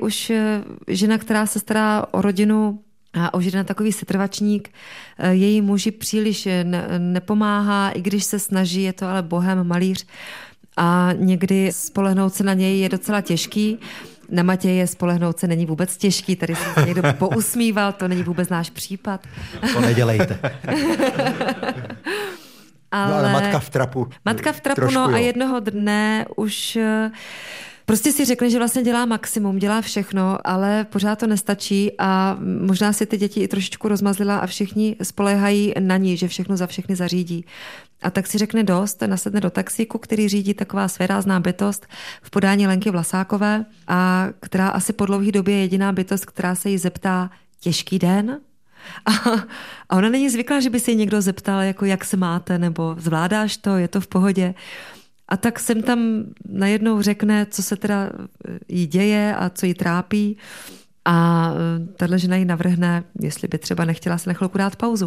už žena, která se stará o rodinu a už je takový setrvačník, její muži příliš nepomáhá, i když se snaží, je to ale bohem malíř a někdy spolehnout se na něj je docela těžký. Na Matěje spolehnout se není vůbec těžký, tady se někdo pousmíval, to není vůbec náš případ. To nedělejte. Ale matka v trapu. Matka v trapu, no a jednoho dne už prostě si řekne, že vlastně dělá maximum, dělá všechno, ale pořád to nestačí a možná si ty děti i trošičku rozmazlila a všichni spoléhají na ní, že všechno za všechny zařídí. A tak si řekne dost, nasedne do taxíku, který řídí taková svérázná bytost v podání Lenky Vlasákové a která asi po dlouhé době je jediná bytost, která se jí zeptá těžký den? A ona není zvyklá, že by se jí někdo zeptal, jako jak se máte, nebo zvládáš to, je to v pohodě. A tak sem tam najednou řekne, co se teda jí děje a co jí trápí. A tahle žena jí navrhne, jestli by třeba nechtěla se na chvilku dát pauzu.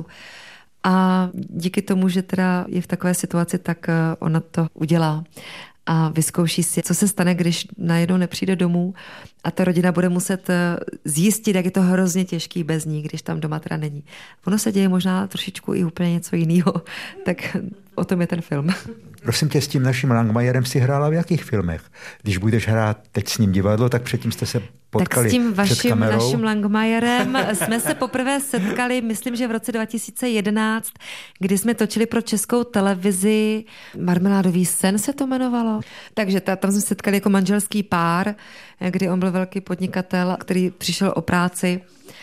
A díky tomu, že teda je v takové situaci, tak ona to udělá. A vyzkouší si, co se stane, když najednou nepřijde domů a ta rodina bude muset zjistit, jak je to hrozně těžký bez ní, když tam doma teda není. Ono se děje možná trošičku i úplně něco jiného, tak o tom je ten film. Prosím tě, s tím naším Langmajerem si hrála v jakých filmech? Když budeš hrát teď s ním divadlo, tak předtím jste se potkali tak s tím vaším naším Langmajerem jsme se poprvé setkali, myslím, že v roce 2011, kdy jsme točili pro Českou televizi Marmeládový sen se to jmenovalo. Takže tam jsme se setkali jako manželský pár, kdy on byl velký podnikatel, který přišel o práci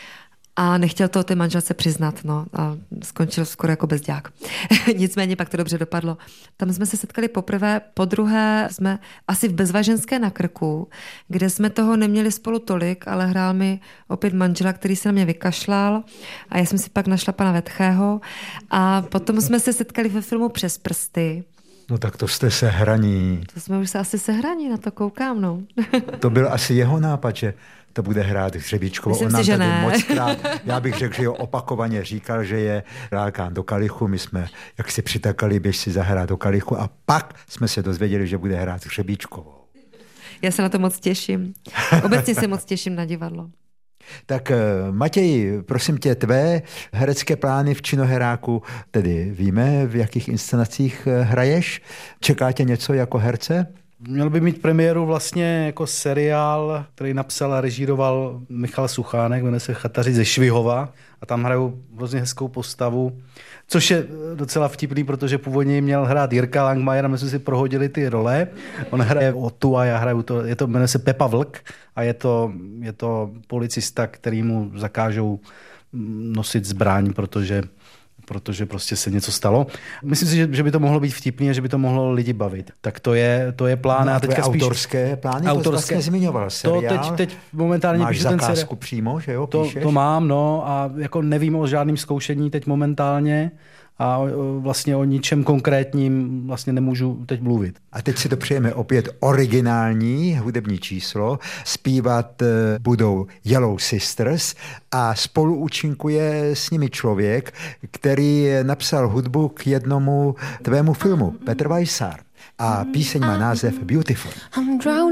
a nechtěl to té manželce přiznat, no, a skončil skoro jako bezďák. Nicméně pak to dobře dopadlo. Tam jsme se setkali poprvé, podruhé jsme asi v Bezvaženské na Krku, kde jsme toho neměli spolu tolik, ale hrál mi opět manžela, který se na mě vykašlal a já jsem si pak našla pana Vetchého a potom jsme se setkali ve filmu Přes prsty. No tak to jste sehraní. To jsme už se asi sehraní, na to koukám, no. To byl asi jeho nápad, že to bude hrát Hřebíčkovou. Myslím si, že ne. Mockrát, já bych řekl, že jo, opakovaně říkal, že je Rákán do kalichu. My jsme, jak si přitakali, běž si zahrát do kalichu a pak jsme se dozvěděli, že bude hrát Hřebíčkovou. Já se na to moc těším. Obecně se moc těším na divadlo. Tak Matěj, prosím tě, tvé herecké plány v Činoheráku, tedy víme, v jakých inscenacích hraješ? Čeká tě něco jako herce? Měl by mít premiéru vlastně jako seriál, který napsal a režíroval Michal Suchánek, jmenuje se Chataři ze Švihova a tam hraju hrozně hezkou postavu, což je docela vtipný, protože původně měl hrát Jirka Langmajer a my jsme si prohodili ty role. On hraje Otu a já hraju to, jmenuje se Pepa Vlk a je to policista, který mu zakážou nosit zbraň, protože prostě se něco stalo. Myslím si, že by to mohlo být vtipný a že by to mohlo lidi bavit. Tak to je plán. No a teďka spíš autorské plány, to vlastně zmiňoval seriál. To teď momentálně máš píšu ten seriál. zakázku přímo, že jo, píšeš? To mám, no a jako nevím o žádným zkoušení teď momentálně a vlastně o ničem konkrétním vlastně nemůžu teď mluvit. A teď si to přejeme opět originální hudební číslo. Zpívat budou Yellow Sisters a spolu účinkuje s nimi člověk, který napsal hudbu k jednomu tvému filmu, Petr Weissart. A píseň má název Beautiful.